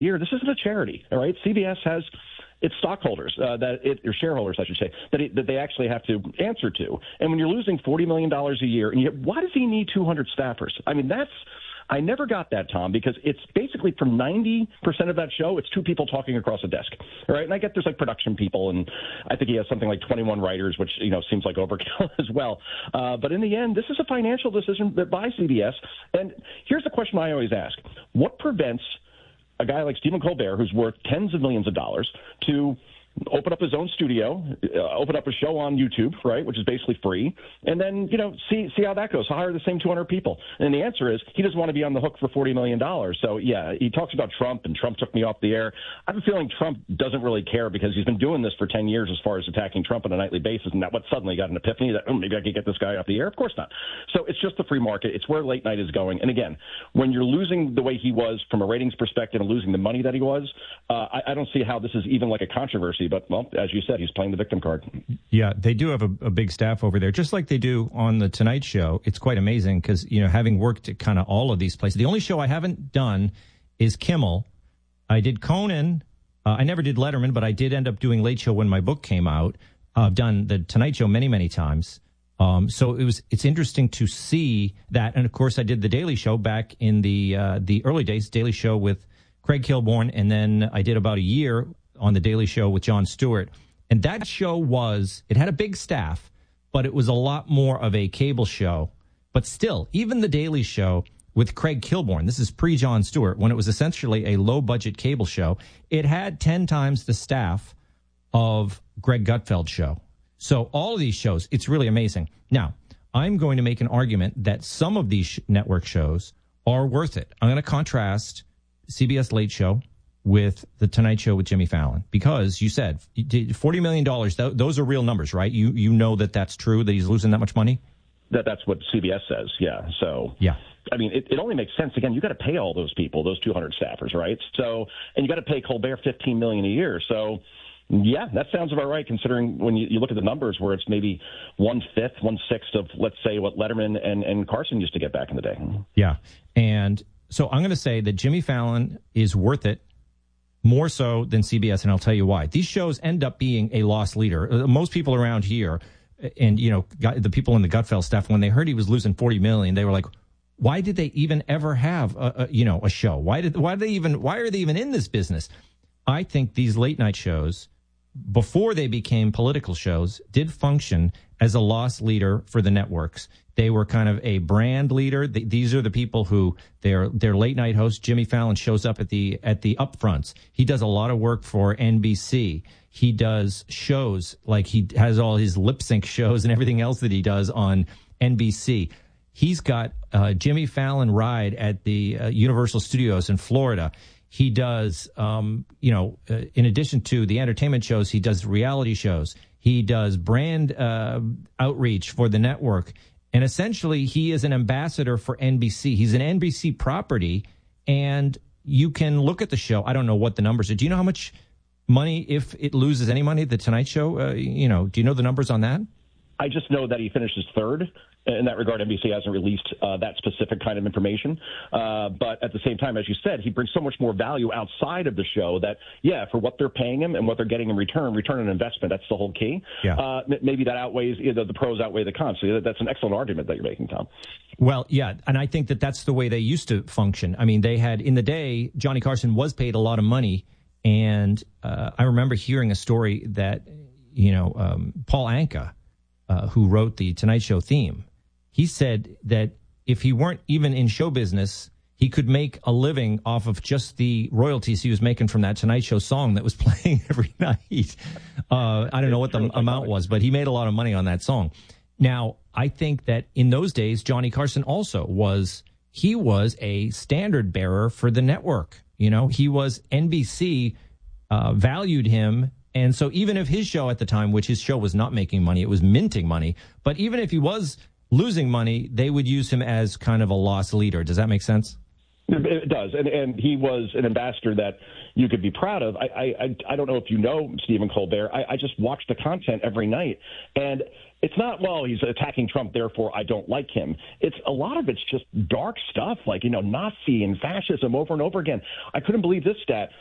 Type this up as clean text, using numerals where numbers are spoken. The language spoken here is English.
year. This isn't a charity, all right? CBS has its stockholders, or shareholders, I should say, that they actually have to answer to. And when you're losing $40 million a year, and why does he need 200 staffers? I mean, I never got that, Tom, because it's basically from 90% of that show, it's two people talking across a desk, all right? And I get there's like production people, and I think he has something like 21 writers, which, seems like overkill as well. But in the end, this is a financial decision by CBS. And here's the question I always ask. What prevents a guy like Stephen Colbert, who's worth tens of millions of dollars, to open up his own studio, open up a show on YouTube, right, which is basically free, and then, see how that goes. So hire the same 200 people. And the answer is he doesn't want to be on the hook for $40 million. So, yeah, he talks about Trump, and Trump took me off the air. I have a feeling Trump doesn't really care because he's been doing this for 10 years as far as attacking Trump on a nightly basis, and that suddenly got an epiphany that, maybe I could get this guy off the air. Of course not. So it's just the free market. It's where late night is going. And, again, when you're losing the way he was from a ratings perspective and losing the money that he was, I don't see how this is even like a controversy. But, well, as you said, he's playing the victim card. Yeah, they do have a big staff over there, just like they do on The Tonight Show. It's quite amazing because, having worked at kind of all of these places, the only show I haven't done is Kimmel. I did Conan. I never did Letterman, but I did end up doing Late Show when my book came out. I've done The Tonight Show many, many times. So it's interesting to see that. And, of course, I did The Daily Show back in the early days, Daily Show with Craig Kilborn, and then I did about a year on The Daily Show with Jon Stewart. And that show it had a big staff, but it was a lot more of a cable show. But still, even The Daily Show with Craig Kilborn, this is pre-Jon Stewart, when it was essentially a low-budget cable show, it had 10 times the staff of Greg Gutfeld's show. So all of these shows, it's really amazing. Now, I'm going to make an argument that some of these network shows are worth it. I'm going to contrast CBS Late Show with The Tonight Show with Jimmy Fallon, because you said $40 million, those are real numbers, right? You know that that's true, that he's losing that much money? That's what CBS says, yeah. So, yeah. I mean, it only makes sense. Again, you got to pay all those people, those 200 staffers, right? So, and you got to pay Colbert $15 million a year. So, yeah, that sounds about right, considering when you look at the numbers where it's maybe 1/5, 1/6 of, let's say, what Letterman and Carson used to get back in the day. Yeah. And so I'm going to say that Jimmy Fallon is worth it, more so than CBS, and I'll tell you why. These shows end up being a loss leader. Most people around here, and the people in the Gutfeld staff, when they heard he was losing $40 million, they were like, "Why did they even ever have a show? Why are they even in this business?" I think these late night shows, before they became political shows, did function as a loss leader for the networks. They were kind of a brand leader. These are the people who they're late night hosts. Jimmy Fallon shows up at the upfronts. He does a lot of work for NBC. He does shows like he has all his lip sync shows and everything else that he does on NBC. He's got Jimmy Fallon Ride at the Universal Studios in Florida. He does, in addition to the entertainment shows, he does reality shows. He does brand outreach for the network. And essentially, he is an ambassador for NBC. He's an NBC property, and you can look at the show. I don't know what the numbers are. Do you know how much money, if it loses any money, The Tonight Show? Do you know the numbers on that? I just know that he finishes third. In that regard, NBC hasn't released that specific kind of information. But at the same time, as you said, he brings so much more value outside of the show that, yeah, for what they're paying him and what they're getting in return on investment, that's the whole key. Yeah. Maybe that outweighs, the pros outweigh the cons. So that's an excellent argument that you're making, Tom. Well, yeah, and I think that that's the way they used to function. I mean, they had, in the day, Johnny Carson was paid a lot of money, and I remember hearing a story that, Paul Anka, who wrote the Tonight Show theme, he said that if he weren't even in show business, he could make a living off of just the royalties he was making from that Tonight Show song that was playing every night. I don't know what the amount was, but he made a lot of money on that song. Now, I think that in those days, Johnny Carson also was a standard bearer for the network. He was NBC, valued him. And so even if his show at the time, which his show was not making money, it was minting money. But even if he was losing money, they would use him as kind of a loss leader. Does that make sense? It does, and he was an ambassador that you could be proud of. I don't know if you know Stephen Colbert. I just watch the content every night, and it's not, well, he's attacking Trump, therefore I don't like him. It's a lot of it's just dark stuff, like, Nazi and fascism over and over again. I couldn't believe this stat.